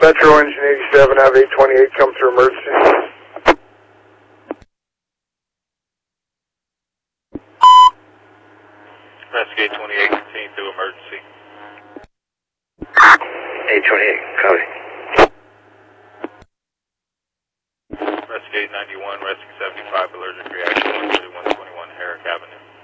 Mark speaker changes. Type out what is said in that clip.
Speaker 1: Metro Engine 87, have 828 come through emergency.
Speaker 2: Investigate 28, continue through emergency.
Speaker 3: 828, copy.
Speaker 2: Investigate 91, rescue 75, allergic reaction 13121 Herrick Avenue.